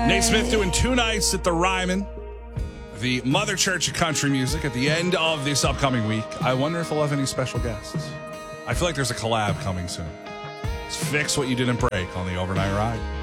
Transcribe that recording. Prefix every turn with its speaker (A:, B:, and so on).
A: Nate Smith doing 2 nights at the Ryman, the Mother Church of Country Music, at the end of this upcoming week. I wonder if we'll have any special guests. I feel like there's a collab coming soon. Let's fix what you didn't break on the overnight ride.